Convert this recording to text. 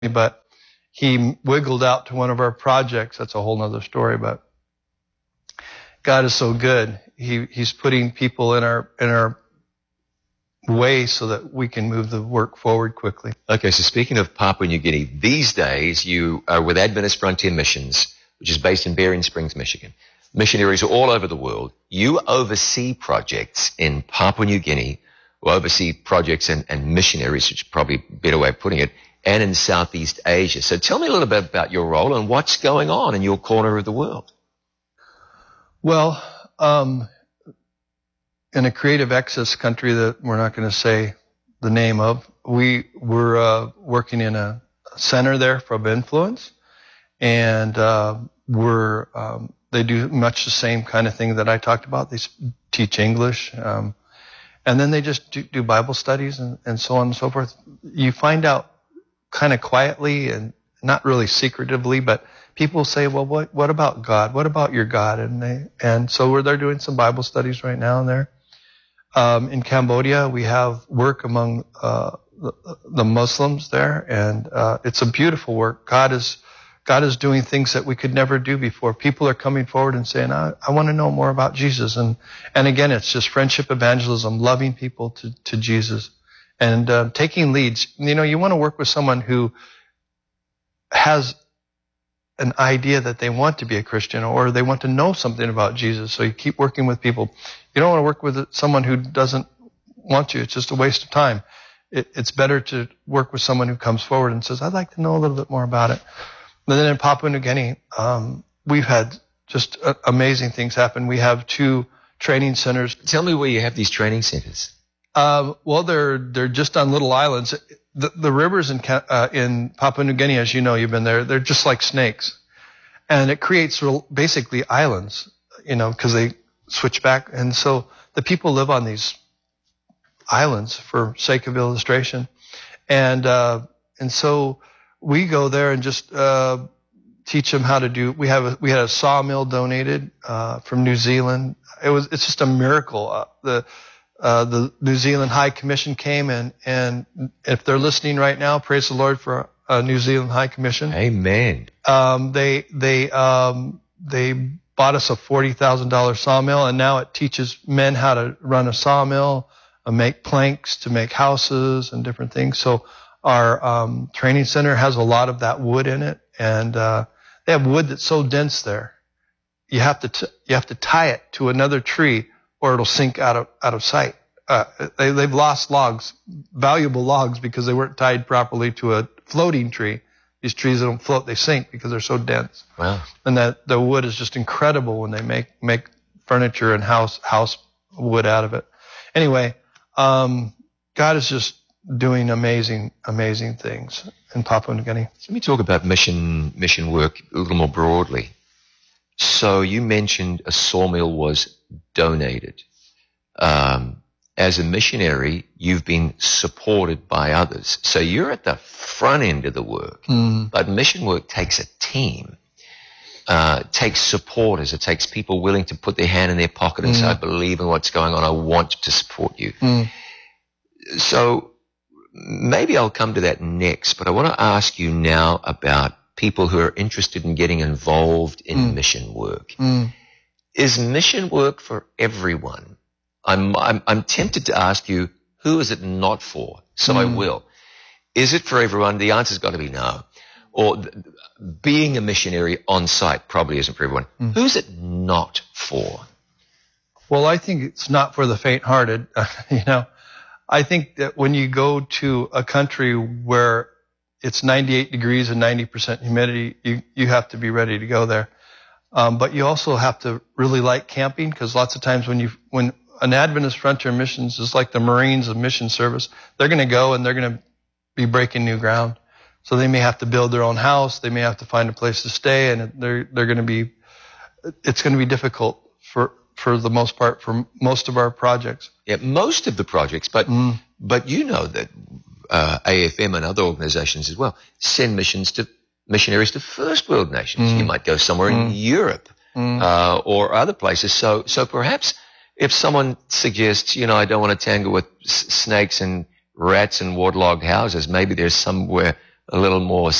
but he wiggled out to one of our projects. That's a whole nother story, but God is so good. He's putting people in our way so that we can move the work forward quickly. Okay, so speaking of Papua New Guinea, these days you are with Adventist Frontier Missions, which is based in Berrien Springs, Michigan. Missionaries are all over the world. You oversee projects in Papua New Guinea, or oversee projects and missionaries, which is probably a better way of putting it, and in Southeast Asia. So tell me a little bit about your role and what's going on in your corner of the world. Well, in a creative access country that we're not going to say the name of, we're working in a center there for influence, and they do much the same kind of thing that I talked about. They teach English, and then they just do Bible studies and so on and so forth. You find out kind of quietly and not really secretively, but people say, well, what about God? What about your God? And so they're doing some Bible studies right now in there. In Cambodia, we have work among the Muslims there, and it's a beautiful work. God is doing things that we could never do before. People are coming forward and saying, I want to know more about Jesus. And again, it's just friendship evangelism, loving people to Jesus, and taking leads. You want to work with someone who has an idea that they want to be a Christian or they want to know something about Jesus. So you keep working with people. You don't want to work with someone who doesn't want you. It's just a waste of time. It's better to work with someone who comes forward and says, I'd like to know a little bit more about it. And then in Papua New Guinea, we've had just amazing things happen. We have 2 training centers. Tell me where you have these training centers. Well, they're just on little islands. The rivers in Papua New Guinea, as you know, you've been there, they're just like snakes. And it creates basically islands, because they switch back. And so the people live on these islands for sake of illustration. And so we go there and just teach them how to do. We had a sawmill donated from New Zealand. It's just a miracle. The New Zealand High Commission came, and if they're listening right now, praise the Lord for New Zealand High Commission. Amen. They bought us a $40,000 sawmill, and now it teaches men how to run a sawmill, make planks to make houses and different things. So our training center has a lot of that wood in it, and they have wood that's so dense there. You have to tie it to another tree, or it'll sink out of sight. They've lost logs, valuable logs, because they weren't tied properly to a floating tree. These trees that don't float, they sink because they're so dense. Wow. And that the wood is just incredible when they make furniture and house wood out of it. Anyway, God is just doing amazing things in Papua New Guinea. Let me talk about mission work a little more broadly. So you mentioned a sawmill was donated. As a missionary, you've been supported by others. So you're at the front end of the work. But mission work takes a team. It takes supporters. It takes people willing to put their hand in their pocket and say, I believe in what's going on. I want to support you. So maybe I'll come to that next, but I want to ask you now about people who are interested in getting involved in mission work. Is mission work for everyone? I'm tempted to ask you, who is it not for? So I will. Is it for everyone? The answer's got to be no. Or being a missionary on site probably isn't for everyone. Who's it not for? Well, I think it's not for the faint-hearted. I think that when you go to a country where it's 98 degrees and 90% humidity, you have to be ready to go there. But you also have to really like camping, because lots of times when an Adventist Frontier Missions is like the Marines of mission service, they're going to go and they're going to be breaking new ground. So they may have to build their own house. They may have to find a place to stay, and it's going to be difficult for the most part for most of our projects. Yeah, most of the projects, but you know that AFM and other organizations as well send missionaries to first world nations. You might go somewhere in Europe or other places. So perhaps if someone suggests, I don't want to tangle with snakes and rats and waterlogged houses, maybe there's somewhere a little more